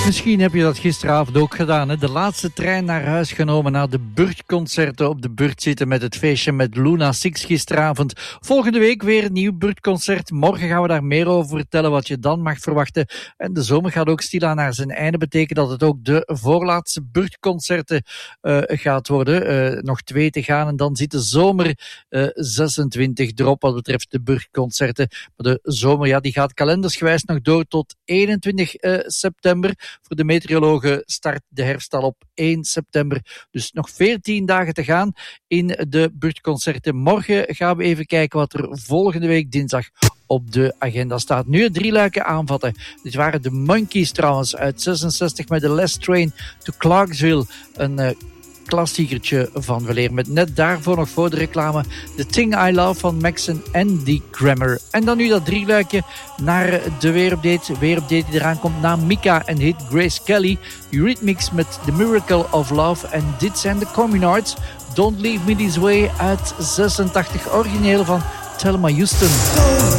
Misschien heb je dat gisteravond ook gedaan. Hè? De laatste trein naar huis genomen na de Burt-concerten. Op de Burt zitten met het feestje met Luna Six gisteravond. Volgende week weer een nieuw Burt-concert. Morgen gaan we daar meer over vertellen wat je dan mag verwachten. En de zomer gaat ook stilaan naar zijn einde. Betekent dat het ook de voorlaatste Burt-concerten gaat worden. Nog 2 te gaan en dan zit de zomer 26 erop wat betreft de Burt-concerten. Maar de zomer, ja, die gaat kalendersgewijs nog door tot 21 september. Voor de meteorologen start de herfst al op 1 september. Dus nog 14 dagen te gaan in de Burt-concerten. Morgen gaan we even kijken wat er volgende week dinsdag op de agenda staat. Nu 3 luiken aanvatten. Dit waren de Monkees trouwens uit 66 met de Last Train to Clarksville. Een klassiekertje van weleer. Met net daarvoor nog voor de reclame The Thing I Love van Max en Andy Grammer. En dan nu dat 3 luikje naar de weerupdate. Weerupdate die eraan komt na Mika en hit Grace Kelly. Eurythmics met The Miracle of Love. En dit zijn de Communards. Don't Leave Me This Way uit 86. Origineel van Thelma Houston.